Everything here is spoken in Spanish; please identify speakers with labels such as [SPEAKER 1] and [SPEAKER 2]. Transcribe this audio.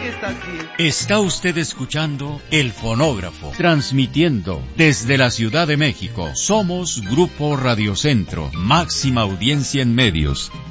[SPEAKER 1] que está aquí.
[SPEAKER 2] Está usted escuchando El Fonógrafo, transmitiendo desde la Ciudad de México. Somos Grupo Radio Centro, máxima audiencia en medios.